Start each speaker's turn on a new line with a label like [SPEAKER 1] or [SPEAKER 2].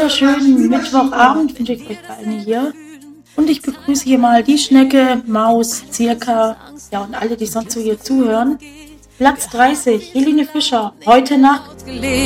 [SPEAKER 1] wunderschönen Mittwochabend wünsche ich euch allen hier. Und ich begrüße hier mal die Schnecke, Maus, Zirka, ja und alle, die sonst so hier zuhören. Platz 30, Helene Fischer, Heute Nacht.